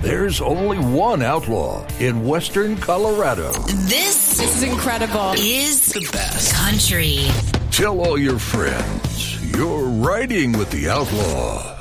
there's only one outlaw in Western Colorado. This is incredible. Is the best country. Tell all your friends you're riding with the outlaw.